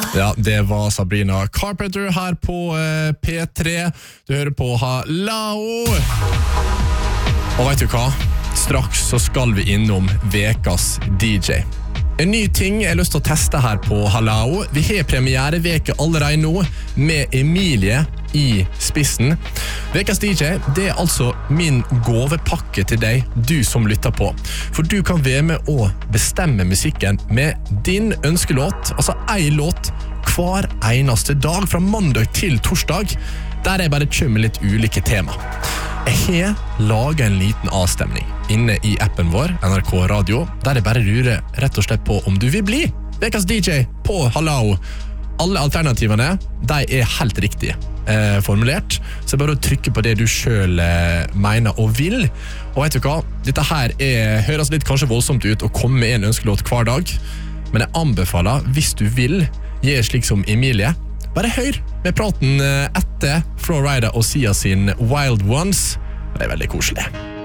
Ja, det var Sabrina Carpenter her på P3. Du hører på Halao. Og vet du hva? Straks så skal vi innom vekas DJ. En ny ting jeg har lyst til å teste her på Halao. Vi har premiereveke allerede nå med Emilie i spissen. Vekas DJ, det er altså min gåvepakke til deg, du som lytter på. For du kan være med å bestemme musikken med din ønskelåt, altså en låt hver eneste dag, fra mandag til torsdag, der jeg bare kommer med litt ulike tema. Jeg har laget en liten avstemning inne i appen vår, NRK Radio, der jeg bare lurer rett og slett på om du vil bli vekas DJ på Halao. Alle alternativene, de er helt riktige formulert, så bare å trykke på det du selv mener og vil. Og vet du hva? Dette her høres litt kanskje voldsomt ut å komme med en ønskelåt hver dag, men jeg anbefaler, hvis du vil, gjøre slik som Emilie, bare hør med praten etter Florida og Sia sin Wild Ones. Det er veldig koselig.